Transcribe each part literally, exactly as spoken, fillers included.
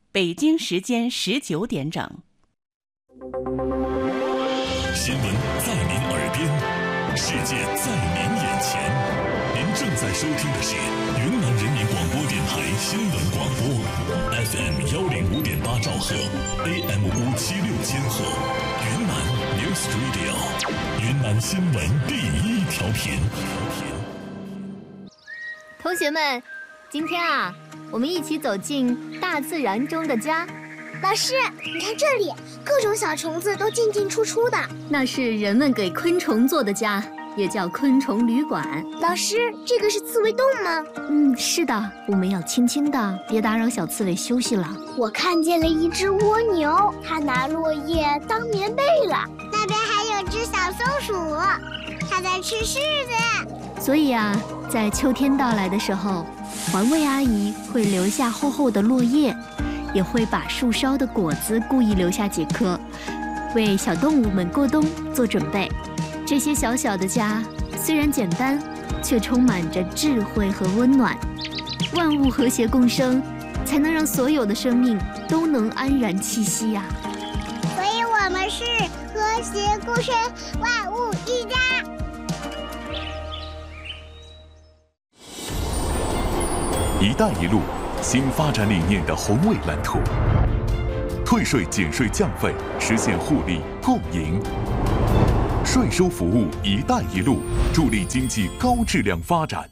北京时间十九点整。 新闻在您耳边，世界在您眼前。您正在收听的是云南人民广播电台新闻广播 ，F M 幺零五点八兆赫 ，A M 五七六千赫，云南 News Radio， 云南新闻第一调频。 同学们，今天啊，我们一起走进大自然中的家。 老师，你看这里，各种小虫子都进进出出的。 那是人们给昆虫做的家，也叫昆虫旅馆。 老师，这个是刺猬洞吗？ 嗯，是的，我们要轻轻的，别打扰小刺猬休息了。 我看见了一只蜗牛，它拿落叶当棉被了。那边还有只小松鼠，它在吃柿子。 所以啊，在秋天到来的时候，环卫阿姨会留下厚厚的落叶，也会把树梢的果子故意留下几颗，为小动物们过冬做准备。这些小小的家虽然简单，却充满着智慧和温暖。万物和谐共生，才能让所有的生命都能安然栖息呀、啊。 所以我们是和谐共生，万物一家。 一带一路新发展理念的宏伟蓝图，退税减税降费，实现互利共赢。税收服务一带一路，助力经济高质量发展。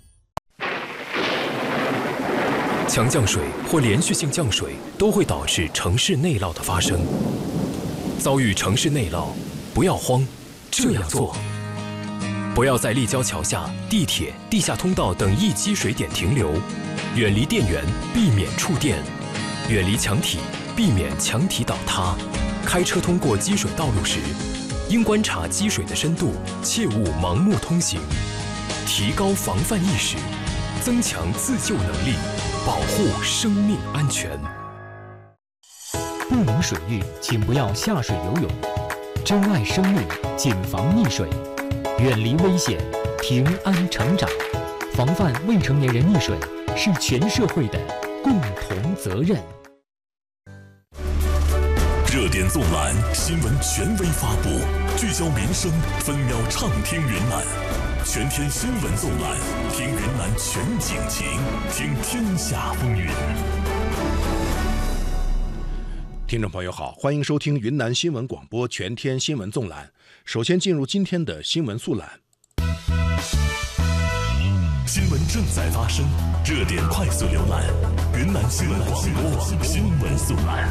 强降水或连续性降水都会导致城市内涝的发生。遭遇城市内涝，不要慌，这样做：不要在立交桥下、地铁、地下通道等易积水点停留。远离电源，避免触电；远离墙体，避免墙体倒塌。开车通过积水道路时，应观察积水的深度，切勿盲目通行。提高防范意识，增强自救能力，保护生命安全。 不明水域，请不要下水游泳。珍爱生命，谨防溺水，远离危险，平安成长。防范未成年人溺水是全社会的共同责任。 热点纵览，新闻权威发布，聚焦民生，分秒畅听云南。全天新闻纵览，听云南全景情，听天下风云。 听众朋友好，欢迎收听云南新闻广播全天新闻纵览。首先进入今天的新闻速览。 新闻正在发生，热点快速浏览，云南新闻广播新闻速览。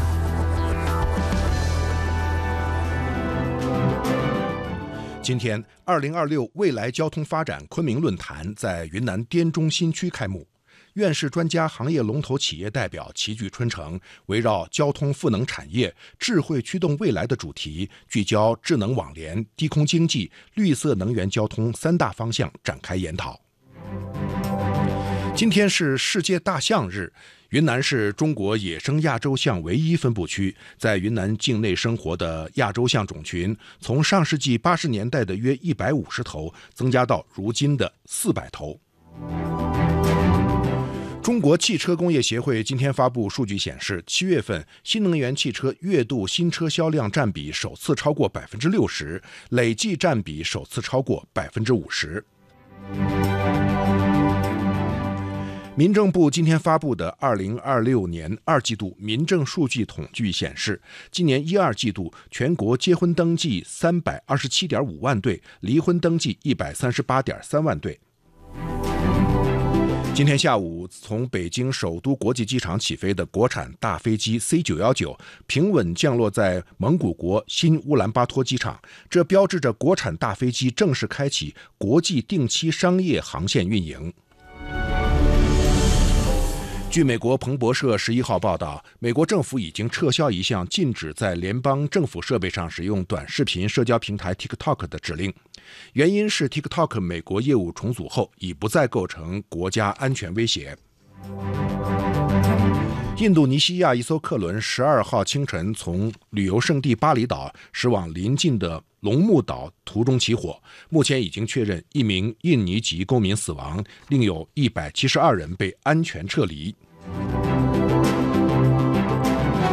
今天，二零二六未来交通发展昆明论坛在云南滇中新区开幕。院士专家、行业龙头企业代表齐聚春城，围绕交通赋能产业、智慧驱动未来的主题，聚焦智能网联、低空经济、绿色能源交通三大方向展开研讨。今天是世界大象日，云南是中国野生亚洲象唯一分布区，在云南境内生活的亚洲象种群，从上世纪八十年代的约一百五十头，增加到如今的四百头。中国汽车工业协会今天发布数据显示，七月份新能源汽车月度新车销量占比首次超过百分之六十，累计占比首次超过百分之五十。民政部今天发布的二零二六年二季度民政数据统计显示，今年一二季度全国结婚登记三百二十七点五万对，离婚登记一百三十八点三万对。今天下午，从北京首都国际机场起飞的国产大飞机 C 九一九 平稳降落在蒙古国新乌兰巴托机场，这标志着国产大飞机正式开启国际定期商业航线运营。据美国彭博社十一号报道，美国政府已经撤销一项禁止在联邦政府设备上使用短视频社交平台 TikTok 的指令，原因是 TikTok 美国业务重组后已不再构成国家安全威胁。印度尼西亚一艘客轮十二号清晨从旅游胜地巴厘岛驶往邻近的龙目岛途中起火，目前已经确认一名印尼籍公民死亡，另有一百七十二人被安全撤离。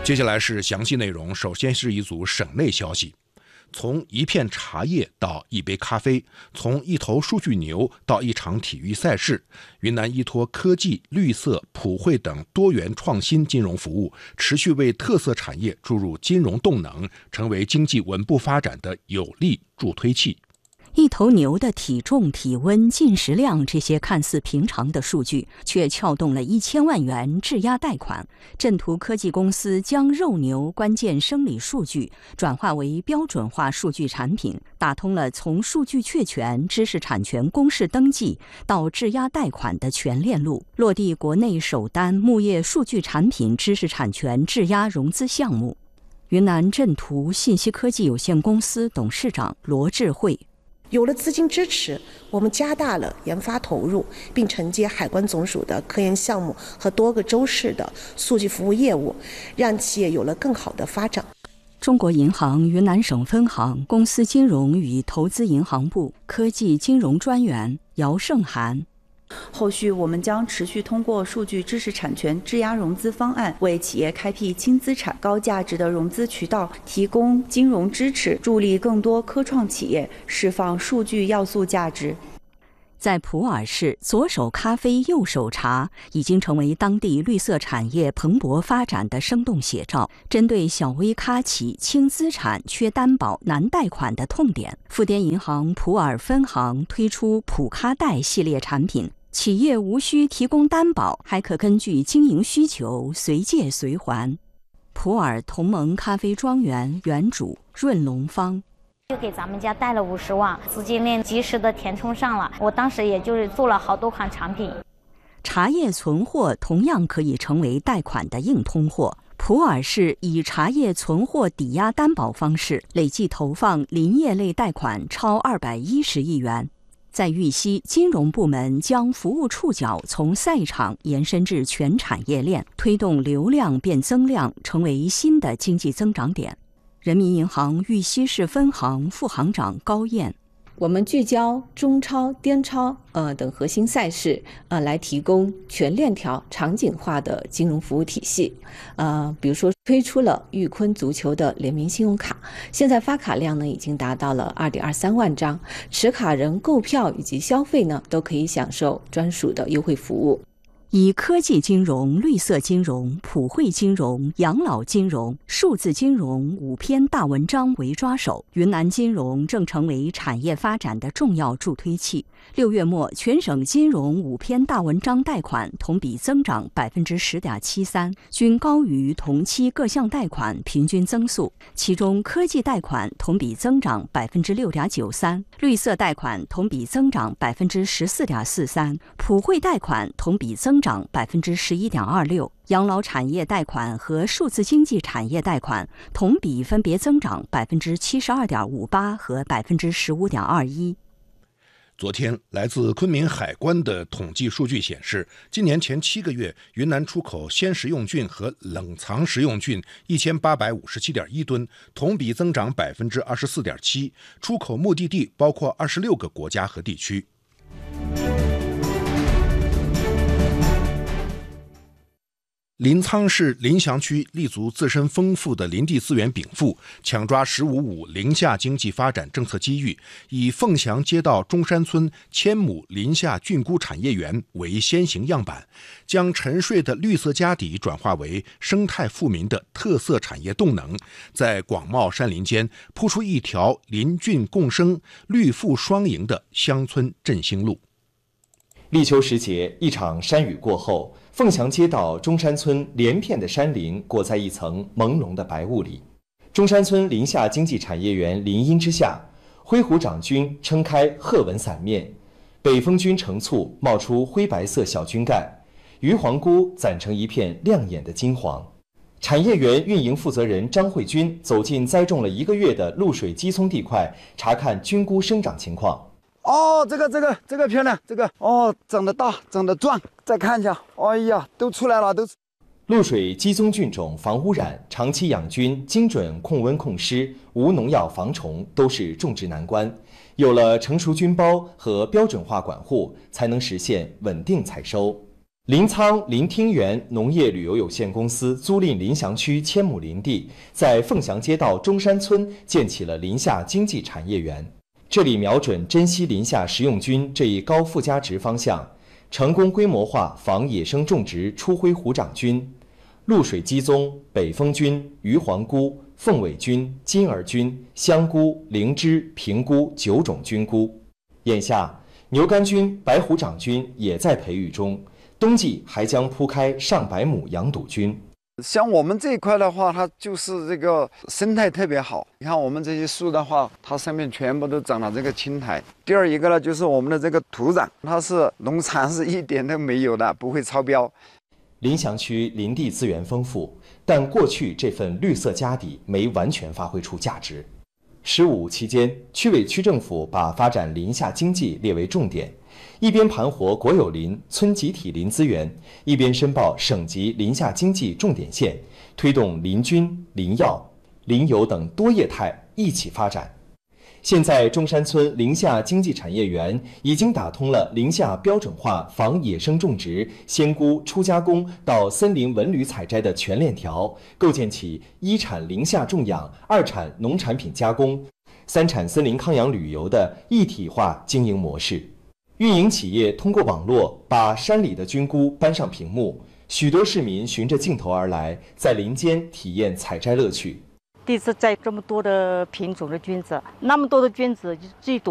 接下来是详细内容，首先是一组省内消息。从一片茶叶到一杯咖啡，从一头数据牛到一场体育赛事，云南依托科技、绿色、普惠等多元创新金融服务，持续为特色产业注入金融动能，成为经济稳步发展的有力助推器。 一头牛的体重、体温、进食量这些看似平常的数据，却撬动了一千万元质押贷款。正途科技公司将肉牛关键生理数据转化为标准化数据产品，打通了从数据确权、知识产权公示登记到质押贷款的全链路，落地国内首单牧业数据产品知识产权质押融资项目。云南正途信息科技有限公司董事长罗智慧。 有了资金支持，我们加大了研发投入，并承接海关总署的科研项目和多个州市的数据服务业务，让企业有了更好的发展。 中国银行云南省分行公司金融与投资银行部科技金融专员姚胜涵。 后续我们将持续通过数据知识产权质押融资方案，为企业开辟轻资产、高价值的融资渠道，提供金融支持，助力更多科创企业释放数据要素价值。 在普洱市，左手咖啡，右手茶已经成为当地绿色产业蓬勃发展的生动写照。针对小微咖企轻资产、缺担保、难贷款的痛点，富滇银行普洱分行推出普咖贷系列产品。企业无需提供担保，还可根据经营需求随借随还。普洱同盟咖啡庄园园主润龙芳就给咱们家贷了五十万，资金链及时的填充上了。我当时也就是做了好多款产品。 茶叶存货同样可以成为贷款的硬通货。普洱市以茶叶存货抵押担保方式，累计投放林业类贷款超二百一十亿元。在玉溪，金融部门将服务触角从赛场延伸至全产业链，推动流量变增量，成为新的经济增长点。人民银行玉溪市分行副行长高燕。 我们聚焦中超、滇超呃等核心赛事，呃，来提供全链条、场景化的金融服务体系。呃，比如说推出了玉坤足球的联名信用卡，现在发卡量呢已经达到了二点二三万张，持卡人购票以及消费呢都可以享受专属的优惠服务。 以科技金融、绿色金融、普惠金融、养老金融、数字金融五篇大文章为抓手，云南金融正成为产业发展的重要助推器。六月末，全省金融五篇大文章贷款同比增长百分之十点七三，均高于同期各项贷款平均增速。其中，科技贷款同比增长百分之六点九三，绿色贷款同比增长百分之十四点四三，普惠贷款同比增长百分之十一点二六，养老产业贷款和数字经济产业贷款同比分别增长百分之七十二点五八和百分之十五点二一。 昨天，来自昆明海关的统计数据显示，今年前七个月，云南出口鲜食用菌和冷藏食用菌一千八百五十七点一吨，同比增长百分之二十四点七，出口目的地包括二十六个国家和地区。临沧市临翔区立足自身丰富的林地资源禀赋，抢抓“十五五”林下经济发展政策机遇，以凤翔街道中山村千亩林下菌菇产业园为先行样板，将沉睡的绿色家底转化为生态富民的特色产业动能，在广袤山林间铺出一条林菌共生、绿富双赢的乡村振兴路。 立秋时节，一场山雨过后，凤翔街道中山村连片的山林裹在一层朦胧的白雾里。中山村林下经济产业园林荫之下，灰虎长菌撑开褐纹伞面，北风菌成簇冒出灰白色小菌干，鱼黄菇攒成一片亮眼的金黄。产业园运营负责人张慧君走进栽种了一个月的露水鸡枞地块，查看菌菇生长情况。 哦，这个这个这个漂亮，这个哦长得大，长得壮，再看一下，哎呀，都出来了，都。 露水鸡枞菌种防污染，长期养菌，精准控温控湿，无农药防虫，都是种植难关。有了成熟菌包和标准化管护，才能实现稳定采收。 临沧临听园农业旅游有限公司租赁临翔区千亩林地，在凤翔街道中山村建起了林下经济产业园。这里瞄准珍稀林下食用菌这一高附加值方向，成功规模化防野生种植初灰虎掌菌、露水鸡枞、北风菌、鱼黄菇、凤尾菌、金儿菌、香菇、灵芝、平菇九种菌菇。眼下，牛肝菌、白虎掌菌也在培育中。冬季还将铺开上百亩养肚菌。 像我们这一块的话，它就是这个生态特别好。你看我们这些树的话，它上面全部都长了这个青苔。第二一个呢，就是我们的这个土壤，它是农残是一点都没有的，不会超标。 临翔区林地资源丰富，但过去这份绿色家底没完全发挥出价值。十五期间，区委区政府把发展林下经济列为重点，一边盘活国有林、村集体林资源，一边申报省级林下经济重点县，推动林菌、林药、林油等多业态一起发展。现在，中山村林下经济产业园已经打通了林下标准化防野生种植、鲜菇初加工到森林文旅采摘的全链条，构建起一产林下种养、二产农产品加工、三产森林康养旅游的一体化经营模式。运营企业通过网络把山里的菌菇搬上屏幕，许多市民循着镜头而来，在林间体验采摘乐趣。 第一次摘这么多的品种的菌子，那么多的菌子最多。